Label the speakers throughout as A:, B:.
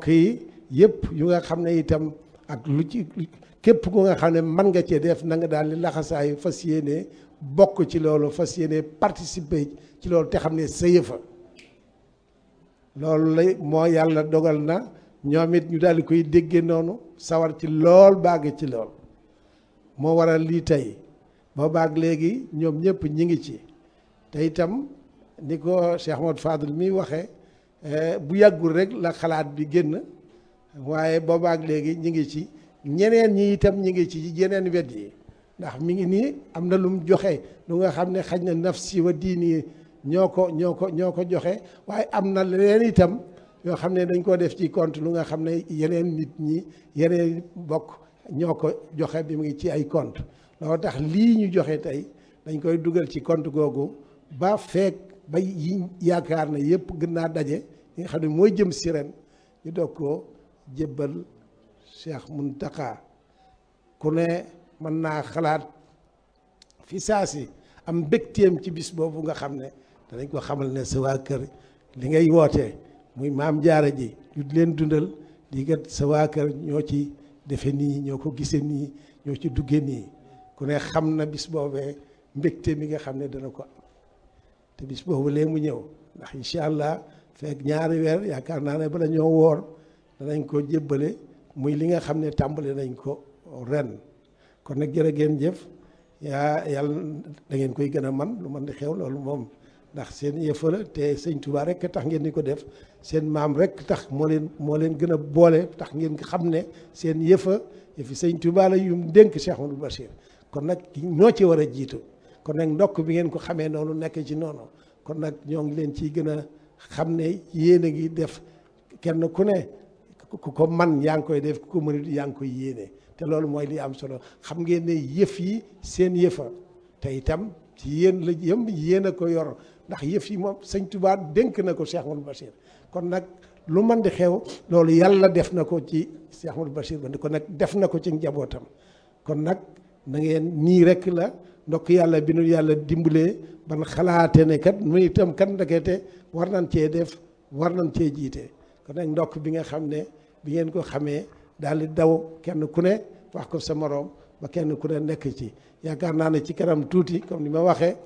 A: mbokk yi yëpp yu nga xam ne itam ak lu ci képp ku nga xam ne mën nga cee def na nga daal di laxasaayu fas yéene bokk ci loolu fas yéene participer ci loolu te xam ne sa yëfa loolu lay moo yàlla dogal na ñoom it ñu daal di koy déggee noonu sawar ci lool bàgg ci lool moo waral lii tey ba baag léegi ñoom ñëpp ñi ngi ci te itam ni ko Cheikh Ahmadou Fadel mi waxee bu yàggul rek la xalaat bi génn waaye boobaak léegi ñi ngi ci ñeneen ñi itam ñi ngi ci yeneen wet yi ndax mi ngi nii am na lu mu joxe lu nga xam ne xaj na nafsi wa diini ñoo ko joxe waaye am na leneen itam yoo xam ne dañ koo def ci compte lu nga xam ne yeneen nit ñi yeneen bokk ñoo ko joxe bi mu ngi ci ay compte loolu tax lii ñu joxe tey dañ koy dugal ci compte googu ba feek ba yi yaakaar na yëpp gën naa daje yi nga xam ne mooy jëm si ren ñu doog koo jébbal Cheikh Mountakha ku ne mën naa xalaat fi saa si am mbégteem ci bis boobu nga xam ne danañ ko xamal ne sa waa kër li ngay wootee muy maam jaara ji ñu leen dundal di kat sa waa kër ñoo ci defe nii ñoo ko gisee nii ñoo ci dugge nii ku ne xam na bis boobee mbégte mi nga xam ne dana ko am te bis boobu lee mu ñëw ndax incha allah fekk ñaari weer yaakaar naa ne bala ñoo woor danañ ko jébbale muy li nga xam ne tàmbale nañ ko ren kon nag jërë ngeen jëf yàlla da ngeen koy gën a man lu man di xew loolu moom ndax seen yëfa la te sëñ Touba rek tax ngeen di ko def seen maam rek tax moo leen gën a boole tax ngeen xam ne seen yëfi sëñ Touba la yu mu dénk Cheikh Amadou Bachir kon nag ñoo ci war a jiitu kon nag ndokk bi ngeen ko xamee noonu nekk ci noonu kon nag ñoo ngi leen ciy gën a xam ne yéen a ngi def kenn ku ne ku ko man yaa ngi koy def ku ko mënut yaa ngi koy yéene te loolu mooy li am solo xam ngeen ne yëf yi seen yëfa te itam ci yéen la yéen a ko yor ndax yëf yi moom sëñ Touba dénk na ko Cheikh Amadou Bachir kon nag lu man di xew loolu yàlla def na ko ci Cheikh Amadou Bachir ba kon nag def na ko ci njabootam kon nag na ngeen nii rek la ndokk yàlla bi nu yàlla dimbalee ban xalaate ne kat mu itam kat ndekete war nañ cee def war nañ cee jiite kon nag ndokk bi nga xam ne bi ngeen ko xamee daal di daw kenn ku ne wax ko sa moroom ba kenn ku ne nekk ci yaakaar naa ne ci kanam tuuti comme ni ma waxee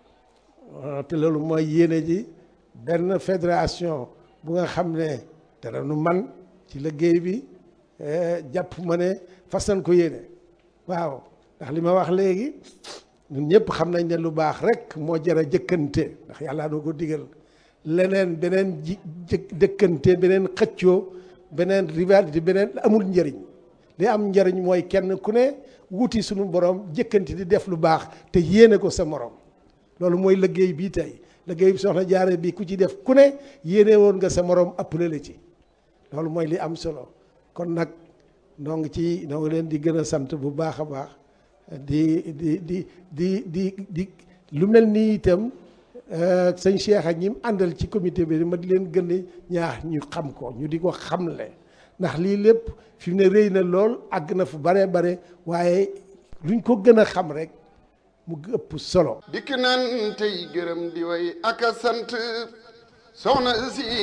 A: te loolu mooy yéene ji benn fédération bu nga xam ne dara nu man ci liggéey bi jàpp ma ne fas nañ ko yéene waaw ndax li ma wax léegi ñun ñëpp xam nañ ne lu baax rek moo jar a jëkkante ndax yàlla doo ko digal leneen beneen jëkkante beneen xëccoo beneen rivalité beneen amul njëriñ li am njëriñ mooy kenn ku ne wuti suñu borom jëkkante di def lu baax te yéene ko sa morom loolu mooy liggéey bii tey liggéey bi soxna jaare bi ku ci def ku ne yéene woon nga sa morom appelé la ci loolu mooy li am solo kon nag noo ngi leen di gën a sant bu baax a baax di lu mel nii itam sëñ Cheikh ak ñi mu àndal ci comité bi ma di leen gën a ñaax ñu xam ko ñu di ko xamle ndax lii lépp fi mu ne rëy na lool àgg na fu bare bare waaye luñ ko gën a xam rek mu ëpp solo.
B: dikk nan tey gërëm di way ak a sant soxna si